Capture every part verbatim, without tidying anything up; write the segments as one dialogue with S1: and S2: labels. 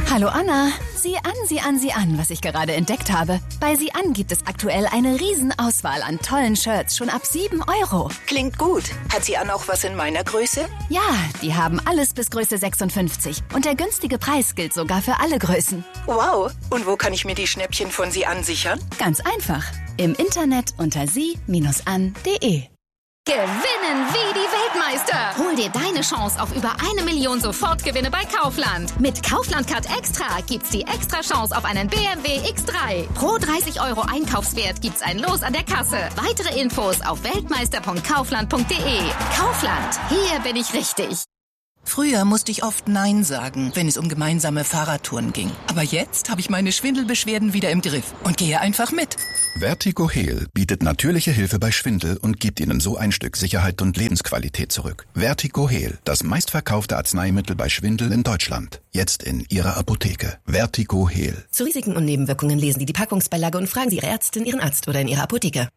S1: Hallo Anna, sieh an, sieh an, sieh an, was ich gerade entdeckt habe. Bei Sieh an gibt es aktuell eine Riesenauswahl an tollen Shirts, schon ab sieben Euro.
S2: Klingt gut. Hat Sieh an auch was in meiner Größe?
S1: Ja, die haben alles bis Größe sechsundfünfzig. Und der günstige Preis gilt sogar für alle Größen.
S2: Wow, und wo kann ich mir die Schnäppchen von Sieh an sichern?
S1: Ganz einfach, im Internet unter sie Bindestrich an punkt de.
S3: Gewinnen wie die Weltmeister! Hol dir deine Chance auf über eine Million Sofortgewinne bei Kaufland. Mit Kaufland Card Extra gibt's die extra Chance auf einen B M W X drei. Pro dreißig Euro Einkaufswert gibt's ein Los an der Kasse. Weitere Infos auf weltmeister punkt kaufland punkt de. Kaufland, hier bin ich richtig.
S4: Früher musste ich oft Nein sagen, wenn es um gemeinsame Fahrradtouren ging. Aber jetzt habe ich meine Schwindelbeschwerden wieder im Griff und gehe einfach mit.
S5: Vertigo Heal bietet natürliche Hilfe bei Schwindel und gibt Ihnen so ein Stück Sicherheit und Lebensqualität zurück. Vertigo Heal, das meistverkaufte Arzneimittel bei Schwindel in Deutschland. Jetzt in Ihrer Apotheke. Vertigo Heal.
S6: Zu Risiken und Nebenwirkungen lesen Sie die Packungsbeilage und fragen Sie Ihre Ärztin, Ihren Arzt oder in Ihrer Apotheke.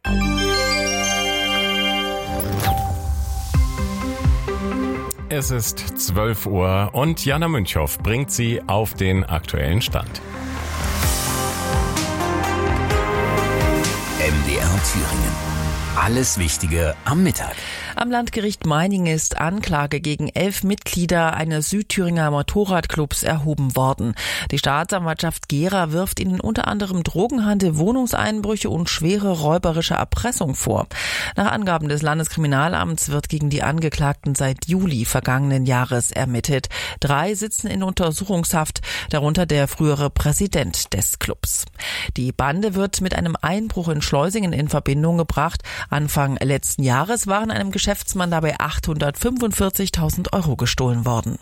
S7: Es ist zwölf Uhr und Jana Münchow bringt Sie auf den aktuellen Stand.
S8: M D R Thüringen. Alles Wichtige am Mittag.
S9: Am Landgericht Meiningen ist Anklage gegen elf Mitglieder eines Südthüringer Motorradclubs erhoben worden. Die Staatsanwaltschaft Gera wirft ihnen unter anderem Drogenhandel, Wohnungseinbrüche und schwere räuberische Erpressung vor. Nach Angaben des Landeskriminalamts wird gegen die Angeklagten seit Juli vergangenen Jahres ermittelt. Drei sitzen in Untersuchungshaft, darunter der frühere Präsident des Clubs. Die Bande wird mit einem Einbruch in Schleusingen in Verbindung gebracht. Anfang letzten Jahres waren einem Geschäftsmann dabei achthundertfünfundvierzigtausend Euro gestohlen worden.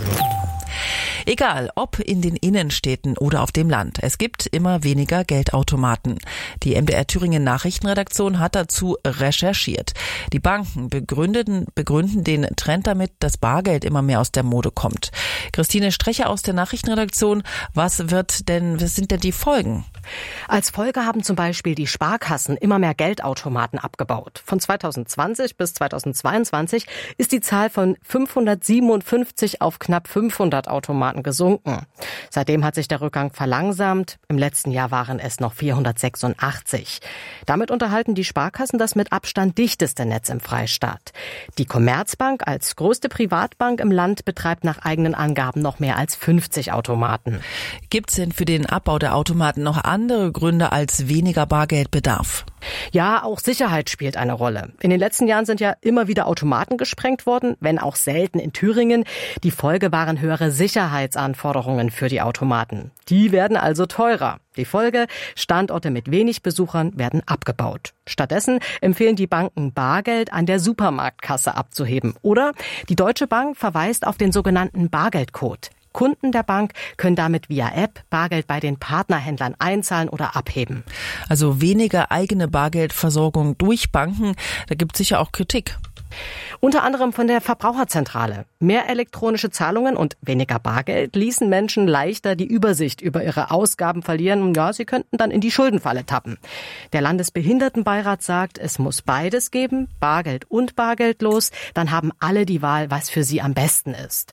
S9: Egal, ob in den Innenstädten oder auf dem Land, es gibt immer weniger Geldautomaten. Die M D R Thüringen Nachrichtenredaktion hat dazu recherchiert. Die Banken begründeten, begründen den Trend damit, dass Bargeld immer mehr aus der Mode kommt. Christine Strecher aus der Nachrichtenredaktion, was wird denn, was sind denn die Folgen?
S10: Als Folge haben zum Beispiel die Sparkassen immer mehr Geldautomaten abgebaut. Von zweitausendzwanzig bis zweitausendzweiundzwanzig ist die Zahl von fünfhundertsiebenundfünfzig auf knapp fünfhundert Automaten gesunken. Seitdem hat sich der Rückgang verlangsamt. Im letzten Jahr waren es noch vierhundertsechsundachtzig. Damit unterhalten die Sparkassen das mit Abstand dichteste Netz im Freistaat. Die Commerzbank als größte Privatbank im Land betreibt nach eigenen Angaben noch mehr als fünfzig Automaten.
S9: Gibt es denn für den Abbau der Automaten noch andere Gründe als weniger Bargeldbedarf?
S10: Ja, auch Sicherheit spielt eine Rolle. In den letzten Jahren sind ja immer wieder Automaten gesprengt worden, wenn auch selten in Thüringen. Die Folge waren höhere Sicherheitsanforderungen für die Automaten. Die werden also teurer. Die Folge, Standorte mit wenig Besuchern werden abgebaut. Stattdessen empfehlen die Banken, Bargeld an der Supermarktkasse abzuheben. Oder die Deutsche Bank verweist auf den sogenannten Bargeldcode. Kunden der Bank können damit via App Bargeld bei den Partnerhändlern einzahlen oder abheben.
S9: Also weniger eigene Bargeldversorgung durch Banken, da gibt es sicher auch Kritik.
S10: Unter anderem von der Verbraucherzentrale. Mehr elektronische Zahlungen und weniger Bargeld ließen Menschen leichter die Übersicht über ihre Ausgaben verlieren. Ja, sie könnten dann in die Schuldenfalle tappen. Der Landesbehindertenbeirat sagt, es muss beides geben, Bargeld und bargeldlos. Dann haben alle die Wahl, was für sie am besten ist.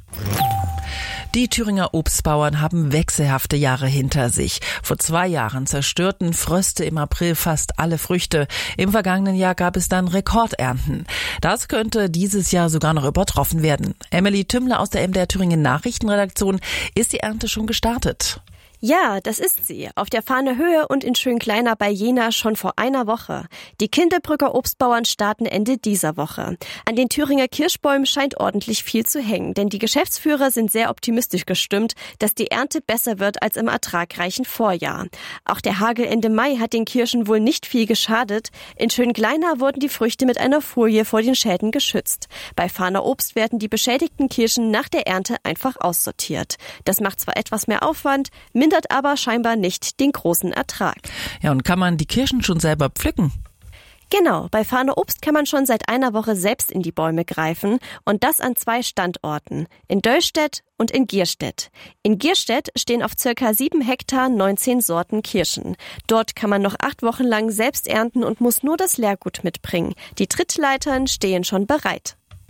S9: Die Thüringer Obstbauern haben wechselhafte Jahre hinter sich. Vor zwei Jahren zerstörten Fröste im April fast alle Früchte. Im vergangenen Jahr gab es dann Rekordernten. Das könnte dieses Jahr sogar noch übertroffen werden. Emily Tümmler aus der M D R Thüringen Nachrichtenredaktion. Ist die Ernte schon gestartet?
S11: Ja, das ist sie. Auf der Fahnehöhe und in Schönkleiner bei Jena schon vor einer Woche. Die Kindelbrücker Obstbauern starten Ende dieser Woche. An den Thüringer Kirschbäumen scheint ordentlich viel zu hängen, denn die Geschäftsführer sind sehr optimistisch gestimmt, dass die Ernte besser wird als im ertragreichen Vorjahr. Auch der Hagel Ende Mai hat den Kirschen wohl nicht viel geschadet. In Schönkleiner wurden die Früchte mit einer Folie vor den Schäden geschützt. Bei Fahner Obst werden die beschädigten Kirschen nach der Ernte einfach aussortiert. Das macht zwar etwas mehr Aufwand, mindert aber scheinbar nicht den großen Ertrag.
S9: Ja, und kann man die Kirschen schon selber pflücken?
S11: Genau, bei Fahner Obst kann man schon seit einer Woche selbst in die Bäume greifen und das an zwei Standorten, in Döllstedt und in Gierstedt. In Gierstedt stehen auf circa sieben Hektar neunzehn Sorten Kirschen. Dort kann man noch acht Wochen lang selbst ernten und muss nur das Leergut mitbringen. Die Trittleitern stehen schon bereit.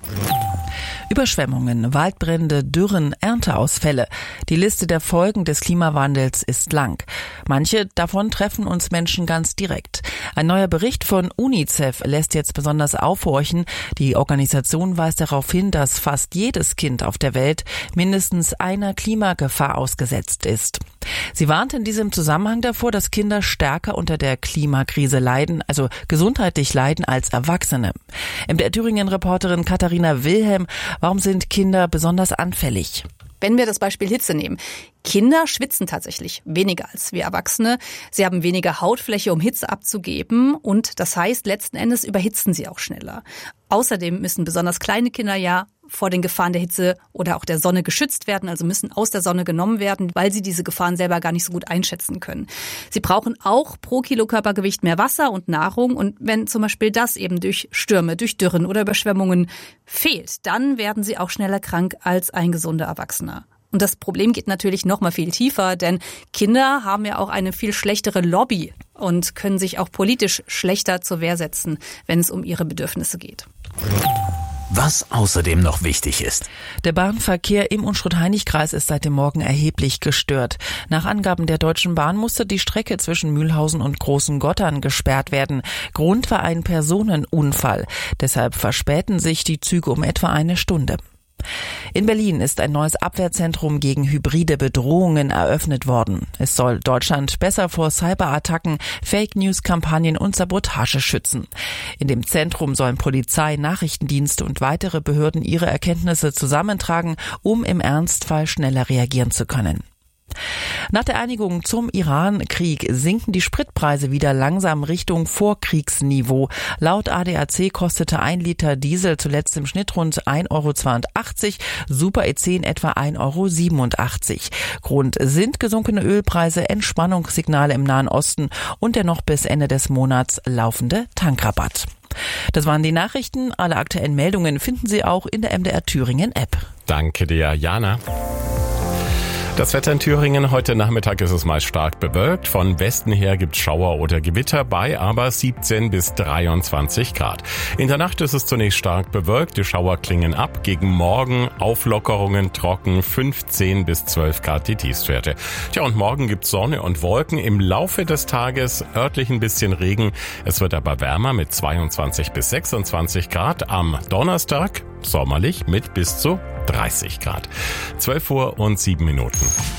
S9: Überschwemmungen, Waldbrände, Dürren, Ernteausfälle. Die Liste der Folgen des Klimawandels ist lang. Manche davon treffen uns Menschen ganz direkt. Ein neuer Bericht von UNICEF lässt jetzt besonders aufhorchen. Die Organisation weist darauf hin, dass fast jedes Kind auf der Welt mindestens einer Klimagefahr ausgesetzt ist. Sie warnt in diesem Zusammenhang davor, dass Kinder stärker unter der Klimakrise leiden, also gesundheitlich leiden als Erwachsene. M D R Thüringen-Reporterin Katharina Wilhelm, warum sind Kinder besonders anfällig?
S12: Wenn wir das Beispiel Hitze nehmen. Kinder schwitzen tatsächlich weniger als wir Erwachsene. Sie haben weniger Hautfläche, um Hitze abzugeben. Und das heißt, letzten Endes überhitzen sie auch schneller. Außerdem müssen besonders kleine Kinder ja vor den Gefahren der Hitze oder auch der Sonne geschützt werden, also müssen aus der Sonne genommen werden, weil sie diese Gefahren selber gar nicht so gut einschätzen können. Sie brauchen auch pro Kilo Körpergewicht mehr Wasser und Nahrung. Und wenn zum Beispiel das eben durch Stürme, durch Dürren oder Überschwemmungen fehlt, dann werden sie auch schneller krank als ein gesunder Erwachsener. Und das Problem geht natürlich noch mal viel tiefer, denn Kinder haben ja auch eine viel schlechtere Lobby und können sich auch politisch schlechter zur Wehr setzen, wenn es um ihre Bedürfnisse geht.
S8: Was außerdem noch wichtig ist.
S9: Der Bahnverkehr im Unstrut-Hainich-Kreis ist seit dem Morgen erheblich gestört. Nach Angaben der Deutschen Bahn musste die Strecke zwischen Mühlhausen und Großen Gottern gesperrt werden. Grund war ein Personenunfall. Deshalb verspäten sich die Züge um etwa eine Stunde. In Berlin ist ein neues Abwehrzentrum gegen hybride Bedrohungen eröffnet worden. Es soll Deutschland besser vor Cyberattacken, Fake-News-Kampagnen und Sabotage schützen. In dem Zentrum sollen Polizei, Nachrichtendienste und weitere Behörden ihre Erkenntnisse zusammentragen, um im Ernstfall schneller reagieren zu können. Nach der Einigung zum Iran-Krieg sinken die Spritpreise wieder langsam Richtung Vorkriegsniveau. Laut A D A C kostete ein Liter Diesel zuletzt im Schnitt rund ein Euro zweiundachtzig, Super E zehn etwa ein Euro siebenundachtzig. Grund sind gesunkene Ölpreise, Entspannungssignale im Nahen Osten und der noch bis Ende des Monats laufende Tankrabatt. Das waren die Nachrichten. Alle aktuellen Meldungen finden Sie auch in der M D R Thüringen App.
S7: Danke dir, Jana. Das Wetter in Thüringen, heute Nachmittag ist es meist stark bewölkt. Von Westen her gibt's Schauer oder Gewitter bei aber siebzehn bis dreiundzwanzig Grad. In der Nacht ist es zunächst stark bewölkt, die Schauer klingen ab. Gegen Morgen Auflockerungen, trocken, fünfzehn bis zwölf Grad die Tiefstwerte. Tja, und morgen gibt's Sonne und Wolken. Im Laufe des Tages örtlich ein bisschen Regen. Es wird aber wärmer mit zweiundzwanzig bis sechsundzwanzig Grad. Am Donnerstag sommerlich mit bis zu dreißig Grad. zwölf Uhr und sieben Minuten.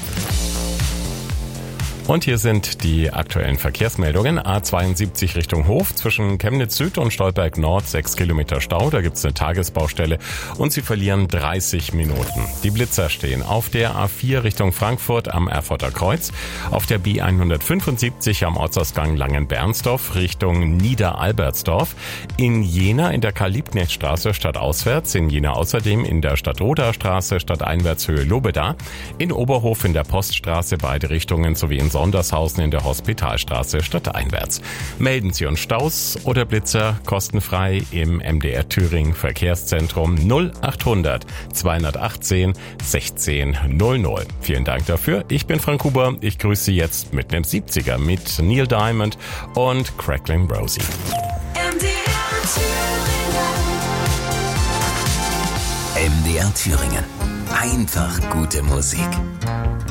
S7: Und hier sind die aktuellen Verkehrsmeldungen. A zweiundsiebzig Richtung Hof zwischen Chemnitz Süd und Stolberg Nord, sechs Kilometer Stau. Da gibt's eine Tagesbaustelle und Sie verlieren dreißig Minuten. Die Blitzer stehen auf der A vier Richtung Frankfurt am Erfurter Kreuz, auf der B hundertfünfundsiebzig am Ortsausgang Langen-Bernsdorf Richtung Niederalbertsdorf, in Jena in der Karl-Liebknecht-Straße stadtauswärts, in Jena außerdem in der Stadtroda-Straße stadteinwärts Höhe Lobeda, in Oberhof in der Poststraße beide Richtungen sowie in Sondershausen in der Hospitalstraße stadteinwärts. Melden Sie uns Staus oder Blitzer kostenfrei im M D R Thüringen Verkehrszentrum null achthundert zweihundertachtzehn sechzehn null null. Vielen Dank dafür. Ich bin Frank Huber. Ich grüße Sie jetzt mit einem siebziger mit Neil Diamond und Crackling Rosie.
S13: M D R Thüringen.
S8: M D R Thüringen. Einfach gute Musik.